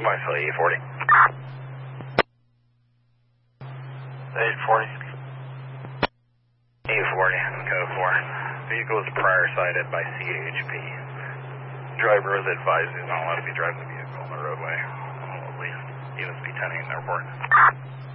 Myself, 840. 840. 840, code 4. Vehicle was prior cited by CHP. Driver is advised he's not allowed to be driving the vehicle on the roadway. Well, at least he was be 10 in the report.